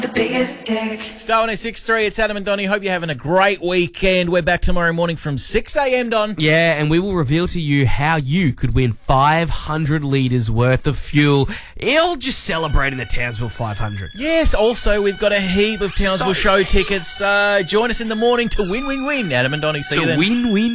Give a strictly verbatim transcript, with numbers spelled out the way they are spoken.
The biggest dick. Star one oh six point three, it's Adam and Donnie. Hope you're having a great weekend. We're back tomorrow morning from six a.m, Don. Yeah, and we will reveal to you how you could win five hundred litres worth of fuel. All just celebrating the Townsville five hundred. Yes, also, we've got a heap of Townsville So- show tickets. Uh, join us in the morning to win, win, win. Adam and Donnie, see you To then. win, win,